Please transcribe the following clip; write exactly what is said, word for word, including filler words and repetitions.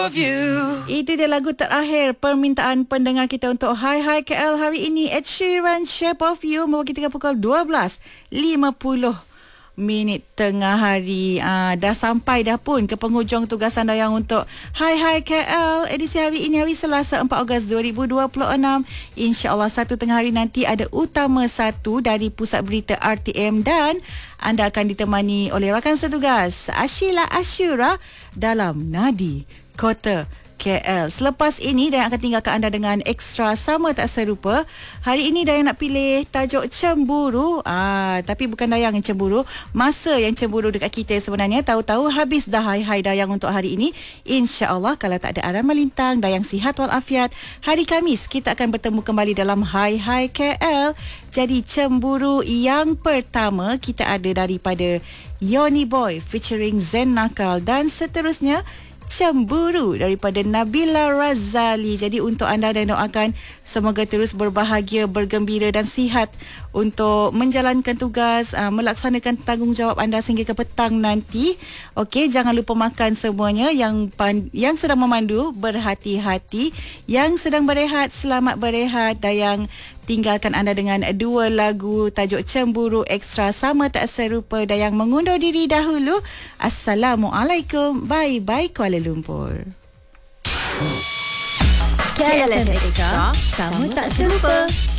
Itu dia lagu terakhir permintaan pendengar kita untuk Hai Hai K L hari ini. Ed Sheeran, Shape of You, membawa kita ke pukul dua belas lima puluh minit tengah hari. Aa, dah sampai dah pun ke penghujung tugasan Dayang untuk Hai Hai K L edisi hari ini, hari Selasa empat Ogos dua ribu dua puluh enam. InsyaAllah satu tengah hari nanti ada Utama Satu dari Pusat Berita R T M dan anda akan ditemani oleh rakan setugas Ashila Ashura dalam Nadi Kota K L. Selepas ini Dayang akan tinggalkan anda dengan Ekstra Sama Tak Serupa. Hari ini Dayang nak pilih tajuk cemburu. Ah, tapi bukan Dayang yang cemburu, masa yang cemburu dekat kita sebenarnya. Tahu-tahu habis dah hai-hai Dayang untuk hari ini. InsyaAllah kalau tak ada aram melintang, Dayang sihat walafiat, hari Khamis kita akan bertemu kembali dalam Hai Hai K L. Jadi cemburu yang pertama kita ada daripada Yoni Boy featuring Zen Nakal, dan seterusnya Cemburu daripada Nabila Razali. Jadi untuk anda, dan doakan semoga terus berbahagia, bergembira dan sihat untuk menjalankan tugas, aa, melaksanakan tanggungjawab anda sehingga ke petang nanti. Okey, jangan lupa makan semuanya. Yang pan, yang sedang memandu berhati-hati, yang sedang berehat selamat berehat. Dayang tinggalkan anda dengan dua lagu tajuk Cemburu, Ekstra Sama Tak Serupa. Dayang mengundur diri dahulu. Assalamualaikum. Bye bye Kuala Lumpur. K L F M Extra Sama Tak Serupa.